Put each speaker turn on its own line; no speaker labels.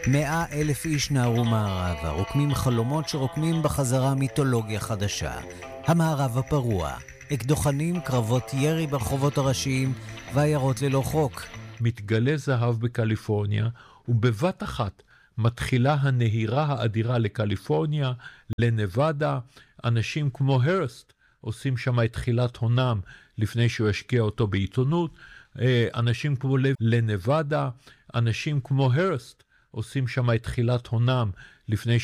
100,000 איש נערו מערבה, רוקמים חלומות שרוקמים בחזרה מיתולוגיה חדשה. המערב הפרוע, אקדוחנים, קרבות ירי ברחובות הראשיים ועיירות ללא חוק.
מתגלה זהב בקליפורניה, ובבת אחת מתחילה הנהירה האדירה לקליפורניה, לנבדה. אנשים כמו הרסט עושים שם את תחילת הונם לפני שהוא השקיע אותו בעיתונות. אנשים כמו לנבדה, אנשים כמו הרסט עושים שם את תחילת הונם לפני